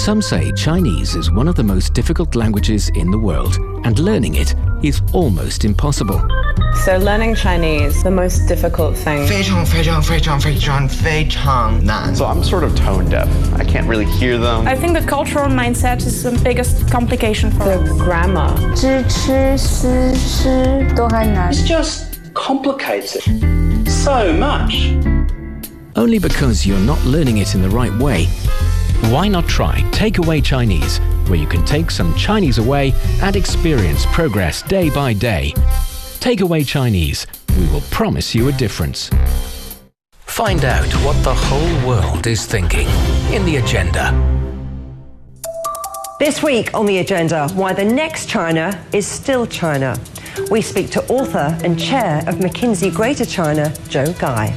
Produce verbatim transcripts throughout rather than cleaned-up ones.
Some say Chinese is one of the most difficult languages in the world, and learning it is almost impossible. So learning Chinese, the most difficult thing. 非常非常非常非常非常难. So I'm sort of tone deaf. I can't really hear them. I think the cultural mindset is the biggest complication for the grammar. 知吃思诗都还难. It's just complicated so much. Only because you're not learning it in the right way. Why not try Takeaway Chinese, where you can take some Chinese away and experience progress day by day. Takeaway Chinese. We will promise you a difference. Find out what the whole world is thinking in the agenda. This week on the agenda, why the next China is still China. We speak to author and chair of McKinsey Greater China, Joe Guy.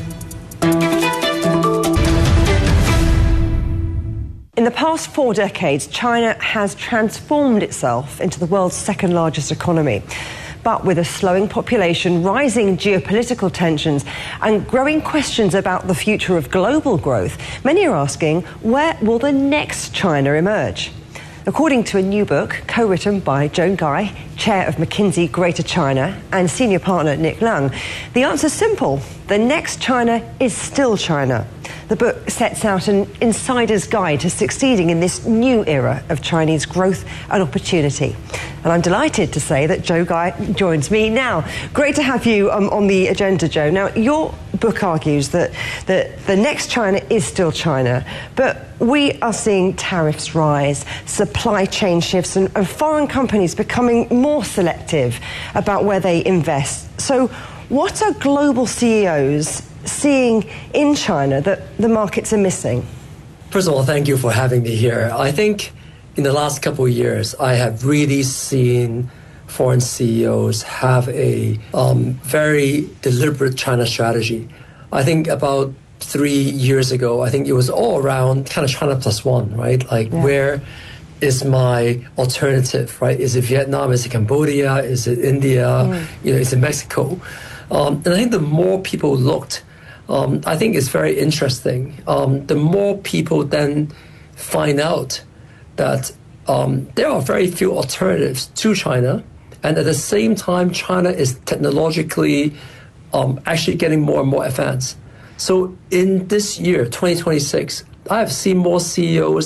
In the past four decades, China has transformed itself into the world's second largest economy. But with a slowing population, rising geopolitical tensions, and growing questions about the future of global growth, many are asking, where will the next China emerge? According to a new book co-written by Joe Guy, chair of McKinsey Greater China, and senior partner Nick Leung, the answer's simple. The next China is still China. The book sets out an insider's guide to succeeding in this new era of Chinese growth and opportunity. And I'm delighted to say that Joe Guy joins me now. Great to have you um, on the agenda, Joe. Now, your book argues that, that the next China is still China, but we are seeing tariffs rise, supply chain shifts, and, and foreign companies becoming more selective about where they invest. So what are global C E Os seeing in China that the markets are missing? First of all, thank you for having me here. I think in the last couple of years, I have really seen foreign C E Os have a um, very deliberate China strategy. I think about three years ago, I think it was all around kind of China plus one, right? Like, yeah. Where is my alternative, right? Is it Vietnam? Is it Cambodia? Is it India? Mm. You know, is it Mexico? Um, and I think the more people looked, um, I think it's very interesting. Um, the more people then find out that um, there are very few alternatives to China, and at the same time, China is technologically um, actually getting more and more advanced. So in this year, twenty twenty-six, I have seen more C E Os